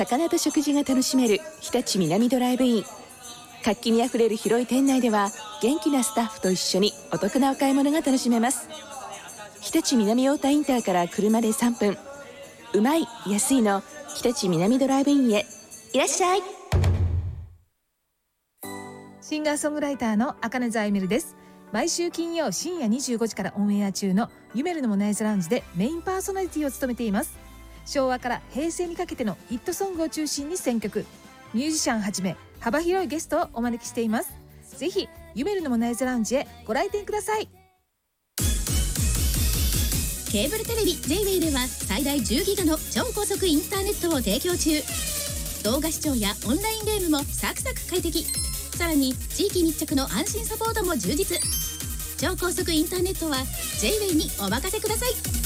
魚と食事が楽しめる日立南ドライブイン。活気にあふれる広い店内では元気なスタッフと一緒にお得なお買い物が楽しめます。日立南太田インターから車で3分、うまい安いの日立南ドライブインへいらっしゃい。 シンガーソングライターの赤根沢ゆめるです。毎週金曜深夜25時からオンエア中のゆめるのモナイズラウンジでメインパーソナリティを務めています。昭和から平成にかけてのヒットソングを中心に選曲、ミュージシャンはじめ幅広いゲストをお招きしています。ぜひゆめるのモナイズラウンジへご来店ください。 ケーブルテレビ J-WAY では最大10ギガの超高速インターネットを提供中。動画視聴やオンラインゲームもサクサク快適。さらに地域密着の安心サポートも充実。超高速インターネットは J-WAY にお任せください。